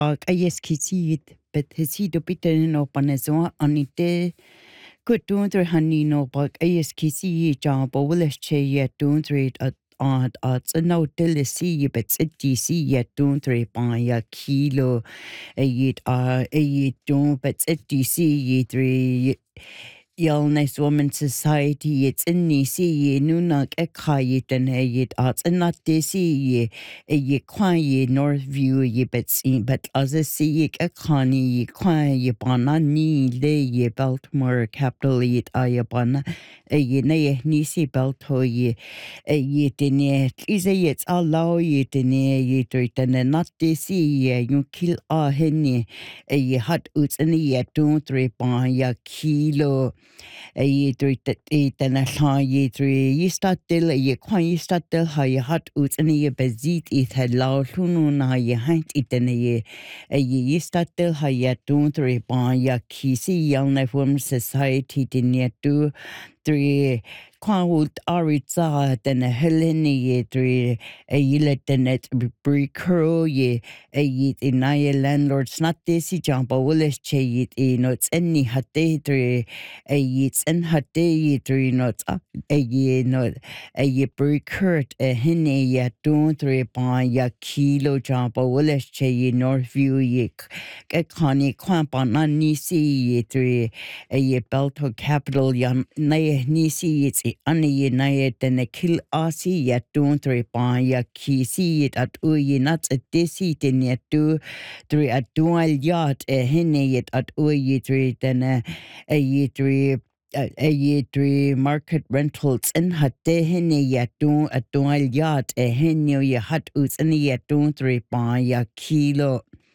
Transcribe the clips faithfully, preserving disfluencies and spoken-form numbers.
Ayeskitsit, but hesido biteno panezo anite good doonder honey no bug ayeskisi job or willis che yet don't read at odd odds and no till see but it D C yet don't read by a kilo a yet uh a yet don't but it D C ye three Illness Women's Society, it's in Nisi, ye Nunak a kayet and a yet arts and not this ye a ye quiet North View ye but seen, but as a sea a conny ye quiet ye bana ni lay ye Baltimore capital yet ayabana a ye nay Nisi Belto ye a ye dene is a yet allow ye dene ye treat and not this ye you kill a henny a ye hot oots and ye don't repan ya kilo. Ye drink that eat and a saw ye three. Ye start till ye quan ye start till how ye hot oots and ye bezit it had loud hunun how ye haint it and ye a ye start till how ye don't repan ya kisi young life women's society din ye do three. Quan would aritza than a Helene ye three a yillet and it be curl ye a yit in a landlord's not this jump or willis che it in notes any hat day three a yits and hat day three notes a ye not a ye precurt a henne ya don't three by ya kilo jump or willis che ye north view ye a conny quamp on nisi ye three a ye belto capital yan nay nisi it's Anna ye nayet and a kill asi yet don't reply ya kisi it at uye nuts at desi tin yet do three at dual yacht a henne yet at uye three then a ye three a ye three market rentals and hat de henne yet do a dual yacht a henne ye hat uts and yet don't reply ya kilo.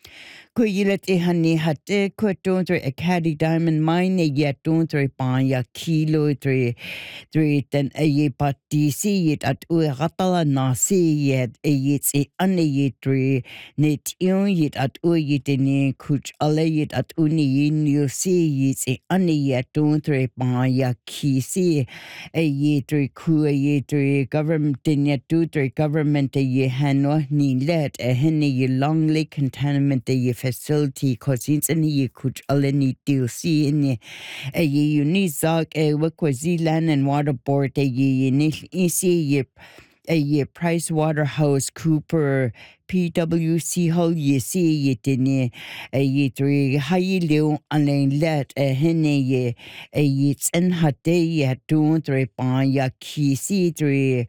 Kuyilet e honey hat de quatontre a caddy diamond mine yet don't reply ya kilo three. Three then a ye but D C it at Uratala Nasi yet a yet a ane ye three net yon yet at Uyitini kuch ale yet at Uni you see yet a ane yet don't three by ya kisi a ye three ku a ye three government in yet two three government a ye hano ni let a henny ye long lake containment a ye facility cause it's any ye kuch ale ni deal see in ye a ye unizak a Wakwazilan and water board a ye nisi ye a ye Price Waterhouse Cooper P W C Hull ye see ye dine a ye three high liu and let a henne ye a ye and hat day ye don't three by ya kisi three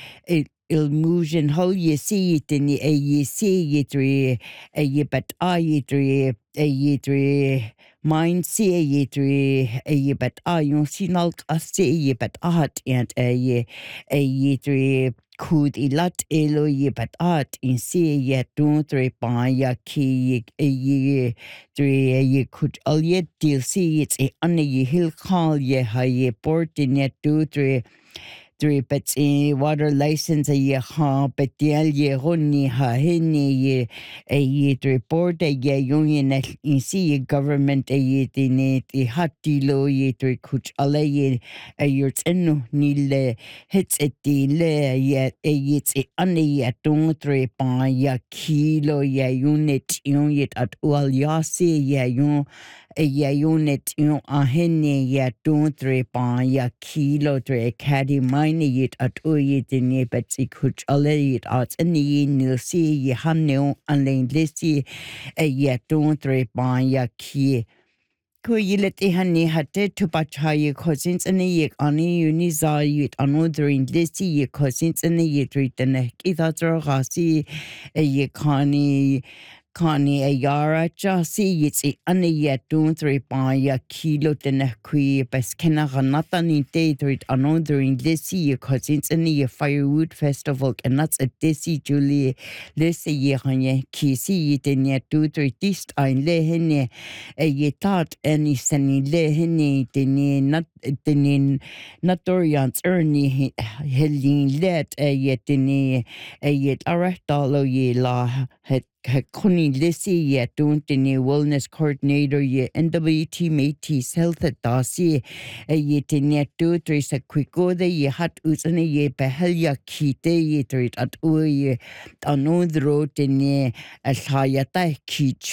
illusion hull ye see it in a ye see ye three a ye but I ye three a ye three mine see ye three a ye but I you see not a see ye but art and a ye a ye three could a lot elo ye but art in see ye don't three by ya key a ye three a ye could all yet deal see it's a on ye hill call ye high ye port in yet two three three but a water license a ye ha but the ye honey ha henny ye a ye three port a ye union in see government a ye the the hati lo ye three kuch ale ye a yurt enu nile hits it the le yet a yet a ane ye don't three by ya kilo ye unit unit at all yasi ye yun a ye unit yun a henny ye don't three by ya kilo three caddy mine yet at uyit in ye but si kuch ale yet at any ye nil see ye hanno and then listy a ye don't three by ya key. Kuyilet e honey had to bacha ye cousins and a ye ani uniza yet another in listy ye cousins and a ye treat the neck either rasi a ye conny Connie a yara jasi it's a ane yet don't three by ya kilo den qui beskena ranatan in day treat another in listy ye cousins and ye firewood festival and that's a desi julie listy ye hanye kisi den ye two three dist ein lehene a ye thought any sunny lehene den ye not den natorians ernie helin let a yet den a yet arastalo ye la het Kuni Lissy ye don't any wellness coordinator ye N W T Métis health at Dasi a ye tinya two three sa quico de ye hat usane ye behelia kite ye treat at u ye another road in ye as hayata kich